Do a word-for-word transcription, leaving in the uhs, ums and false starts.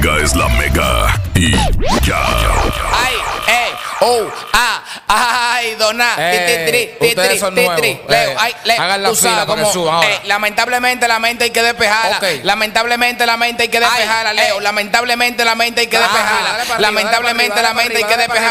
música es la mega. Y ya. Ay, eh, oh, ah, ay, dona, Eh, titri, ustedes titri, son titri, nuevos. Leo, Eh, ay, Leo, hagan la tú sabes fila para que cómo, suban ahora. eh, lamentablemente la mente hay que despejarla. Ok. Lamentablemente la mente hay que despejarla, Ay, Leo. eh. Lamentablemente la mente hay que Ah, despejarla. dale para arriba, Lamentablemente dale la para mente hay arriba, que dale para despejarla.